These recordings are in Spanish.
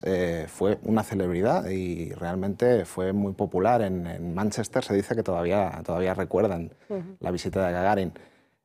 fue una celebridad y realmente fue muy popular. En Manchester se dice que todavía recuerdan la visita de Gagarin.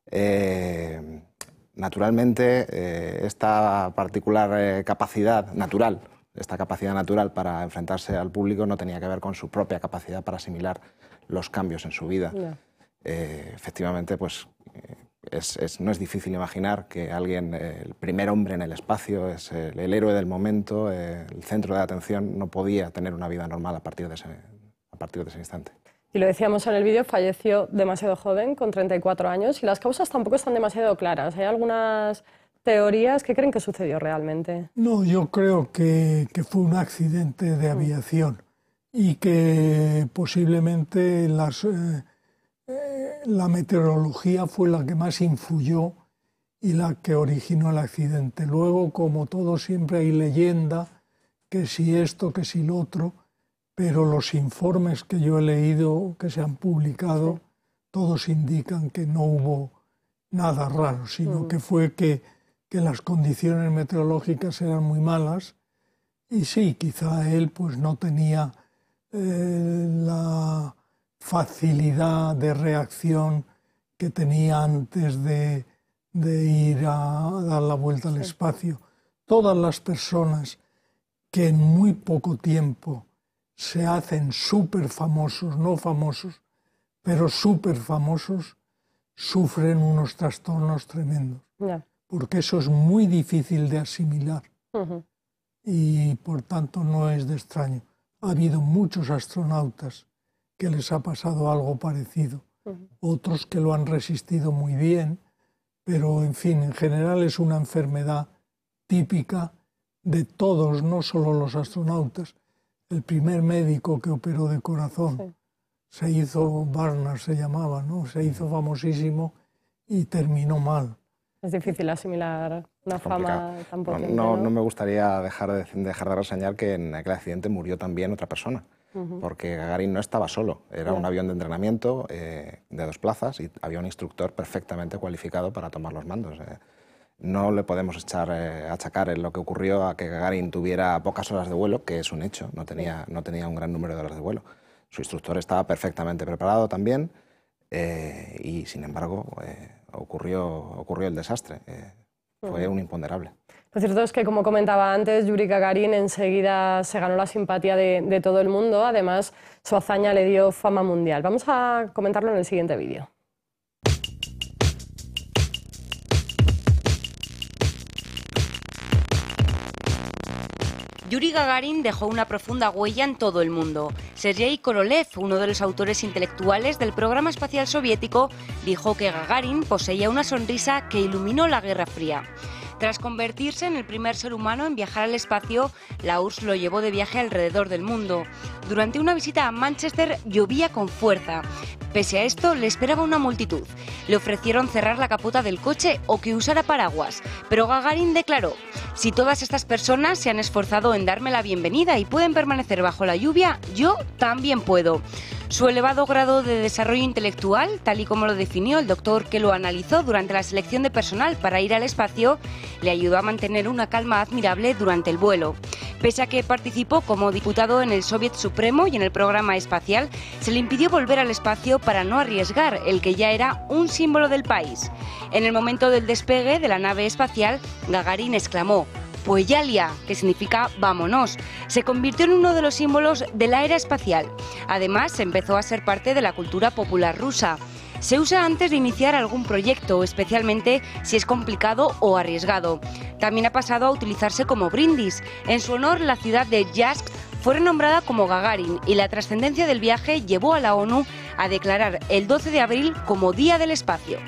Naturalmente, esta particular capacidad natural, para enfrentarse al público no tenía que ver con su propia capacidad para asimilar los cambios en su vida. Efectivamente, pues no es difícil imaginar que alguien, el primer hombre en el espacio, es el héroe del momento, el centro de atención, no podía tener una vida normal a partir de ese instante. Y lo decíamos en el vídeo, falleció demasiado joven, con 34 años, y las causas tampoco están demasiado claras. Hay algunas teorías. ¿Qué creen que sucedió realmente? No, yo creo que fue un accidente de aviación y que posiblemente la meteorología fue la que más influyó y la que originó el accidente. Luego, como todo, siempre hay leyenda, que si esto, que si lo otro, pero los informes que yo he leído, que se han publicado, todos indican que no hubo nada raro, sino que fue que las condiciones meteorológicas eran muy malas y sí, quizá él pues no tenía la facilidad de reacción que tenía antes de ir a dar la vuelta al espacio. Todas las personas que en muy poco tiempo se hacen súper famosos, no famosos, pero súper famosos, sufren unos trastornos tremendos. Porque eso es muy difícil de asimilar. Y por tanto no es de extraño. Ha habido muchos astronautas que les ha pasado algo parecido. Otros que lo han resistido muy bien, pero en fin, en general es una enfermedad típica de todos, no solo los astronautas. El primer médico que operó de corazón se hizo, Barnard se llamaba, ¿no? Se hizo famosísimo y terminó mal. Es difícil asimilar una fama tan potente, no me gustaría dejar de reseñar que en aquel accidente murió también otra persona, porque Gagarin no estaba solo, era un avión de entrenamiento de 2 plazas y había un instructor perfectamente cualificado para tomar los mandos. No le podemos achacar en lo que ocurrió a que Gagarin tuviera pocas horas de vuelo, que es un hecho, no tenía un gran número de horas de vuelo. Su instructor estaba perfectamente preparado también y, sin embargo, ocurrió el desastre. Fue un imponderable. Lo cierto es que, como comentaba antes, Yuri Gagarin enseguida se ganó la simpatía de todo el mundo. Además, su hazaña le dio fama mundial. Vamos a comentarlo en el siguiente vídeo. Yuri Gagarin dejó una profunda huella en todo el mundo. Sergei Korolev, uno de los autores intelectuales del programa espacial soviético, dijo que Gagarin poseía una sonrisa que iluminó la Guerra Fría. Tras convertirse en el primer ser humano en viajar al espacio, la URSS lo llevó de viaje alrededor del mundo. Durante una visita a Manchester llovía con fuerza. Pese a esto, le esperaba una multitud. Le ofrecieron cerrar la capota del coche o que usara paraguas, pero Gagarin declaró: si todas estas personas se han esforzado en darme la bienvenida y pueden permanecer bajo la lluvia, yo también puedo. Su elevado grado de desarrollo intelectual, tal y como lo definió el doctor que lo analizó durante la selección de personal para ir al espacio, le ayudó a mantener una calma admirable durante el vuelo. Pese a que participó como diputado en el Soviet Supremo y en el programa espacial, se le impidió volver al espacio para no arriesgar el que ya era un símbolo del país. En el momento del despegue de la nave espacial, Gagarin exclamó: Pueyalia, que significa vámonos, se convirtió en uno de los símbolos de la era espacial. Además, empezó a ser parte de la cultura popular rusa. Se usa antes de iniciar algún proyecto, especialmente si es complicado o arriesgado. También ha pasado a utilizarse como brindis. En su honor, la ciudad de Yeysk fue renombrada como Gagarin y la trascendencia del viaje llevó a la ONU a declarar el 12 de abril como Día del Espacio.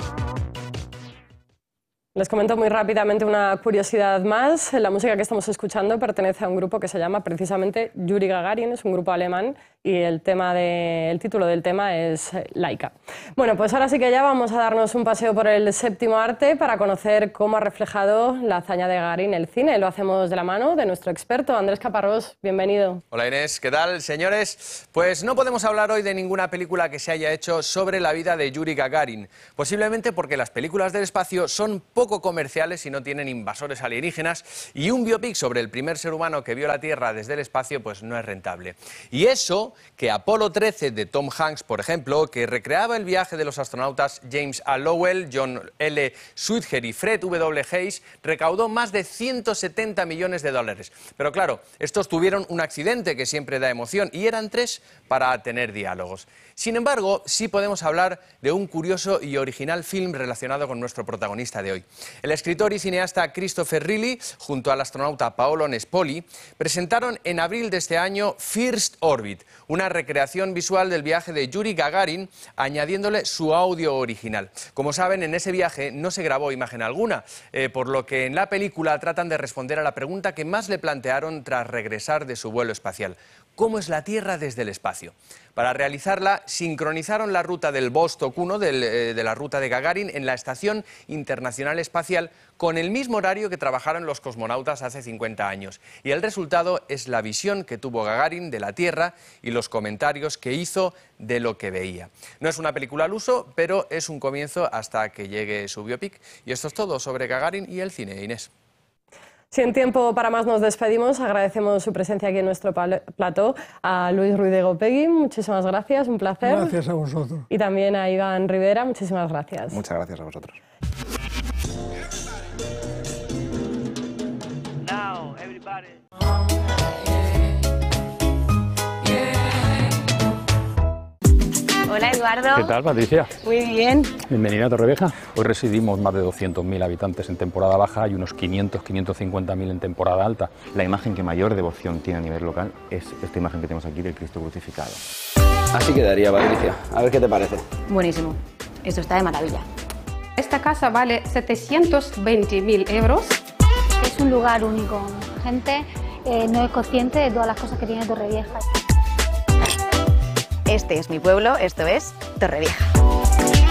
Les comento muy rápidamente una curiosidad más. La música que estamos escuchando pertenece a un grupo que se llama precisamente Yuri Gagarin, es un grupo alemán y el título del tema es Laika. Bueno, pues ahora sí que ya vamos a darnos un paseo por el séptimo arte para conocer cómo ha reflejado la hazaña de Gagarin el cine. Lo hacemos de la mano de nuestro experto, Andrés Caparrós. Bienvenido. Hola Inés, ¿qué tal, señores? Pues no podemos hablar hoy de ninguna película que se haya hecho sobre la vida de Yuri Gagarin, posiblemente porque las películas del espacio son poco poco comerciales si no tienen invasores alienígenas, y un biopic sobre el primer ser humano que vio la Tierra desde el espacio pues no es rentable. Y eso que Apolo 13 de Tom Hanks, por ejemplo, que recreaba el viaje de los astronautas James A. Lowell, John L. Switzer y Fred W. Hayes, recaudó más de 170 millones de dólares. Pero claro, estos tuvieron un accidente que siempre da emoción y eran 3 para tener diálogos. Sin embargo, sí podemos hablar de un curioso y original film relacionado con nuestro protagonista de hoy. El escritor y cineasta Christopher Reilly, junto al astronauta Paolo Nespoli, presentaron en abril de este año First Orbit, una recreación visual del viaje de Yuri Gagarin, añadiéndole su audio original. Como saben, en ese viaje no se grabó imagen alguna, por lo que en la película tratan de responder a la pregunta que más le plantearon tras regresar de su vuelo espacial: ¿cómo es la Tierra desde el espacio? Para realizarla, sincronizaron la ruta del Vostok 1, de la ruta de Gagarin, en la Estación Internacional Espacial, con el mismo horario que trabajaron los cosmonautas hace 50 años. Y el resultado es la visión que tuvo Gagarin de la Tierra y los comentarios que hizo de lo que veía. No es una película al uso, pero es un comienzo hasta que llegue su biopic. Y esto es todo sobre Gagarin y el cine, Inés. Sin tiempo para más nos despedimos. Agradecemos su presencia aquí en nuestro plató a Luis Ruiz de Gopegui. Muchísimas gracias, un placer. Gracias a vosotros. Y también a Iván Rivera. Muchísimas gracias. Muchas gracias a vosotros. Now, everybody. Hola, Eduardo. ¿Qué tal, Patricia? Muy bien. Bienvenida a Torrevieja. Hoy residimos más de 200.000 habitantes en temporada baja y unos 500-550.000 en temporada alta. La imagen que mayor devoción tiene a nivel local es esta imagen que tenemos aquí del Cristo crucificado. Así quedaría, Patricia. A ver qué te parece. Buenísimo. Esto está de maravilla. Esta casa vale 720.000 euros. Es un lugar único. La gente no es consciente de todas las cosas que tiene Torrevieja. Este es mi pueblo, esto es Torrevieja.